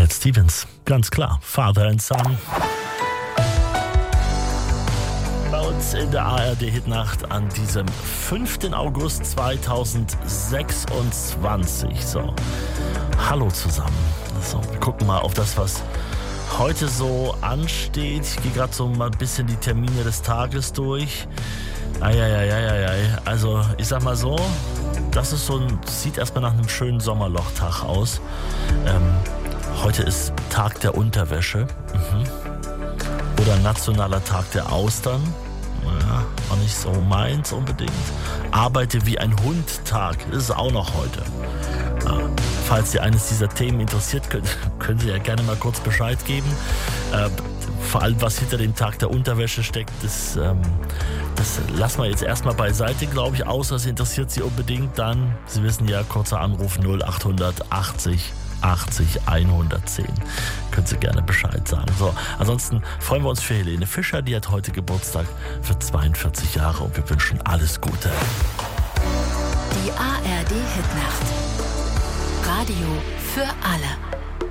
Cat Stevens, ganz klar, Father and Son. Bei uns in der ARD-Hitnacht an diesem 5. August 2026. So, hallo zusammen. So, wir gucken mal auf das, was heute so ansteht. Ich gehe gerade so mal ein bisschen die Termine des Tages durch. Also, ich sag mal so, das ist sieht erstmal nach einem schönen Sommerlochtag aus. Heute ist Tag der Unterwäsche. Oder Nationaler Tag der Austern. Ja, auch nicht so meins unbedingt. Arbeite wie ein Hund-Tag. Das ist auch noch heute. Ja, falls Sie eines dieser Themen interessiert, können Sie ja gerne mal kurz Bescheid geben. Vor allem, was hinter dem Tag der Unterwäsche steckt, das lassen wir jetzt erstmal beiseite, glaube ich. Außer es interessiert Sie unbedingt, dann, Sie wissen ja, kurzer Anruf 0800 80 110. Können Sie gerne Bescheid sagen. So, ansonsten freuen wir uns für Helene Fischer, die hat heute Geburtstag, für 42 Jahre und wir wünschen alles Gute. Die ARD Hitnacht. Radio für alle.